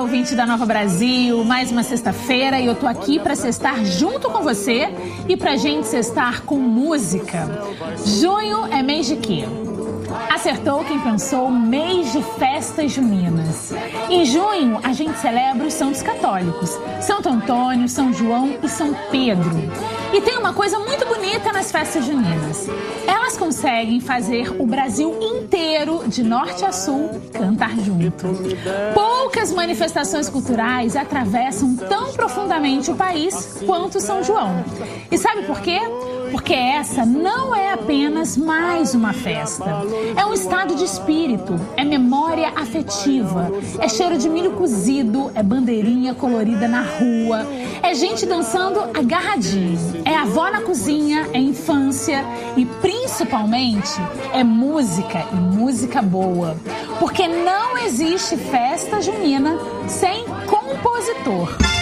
ouvinte da Nova Brasil, mais uma sexta-feira e eu tô aqui para sextar junto com você e pra gente sextar com música. Junho é mês de quê? Acertou quem pensou mês de festas juninas. Em junho, a gente celebra os santos católicos, Santo Antônio, São João e São Pedro. E tem uma coisa muito bonita nas festas juninas. Elas conseguem fazer o Brasil inteiro, de norte a sul, cantar junto. Poucas manifestações culturais atravessam tão profundamente o país quanto São João. E sabe por quê? Porque essa não é apenas mais uma festa. É um estado de espírito, é memória afetiva, é cheiro de milho cozido, é bandeirinha colorida na rua, é gente dançando agarradinho, é avó na cozinha, é infância e principalmente é música e música boa. Porque não existe festa junina sem compositor.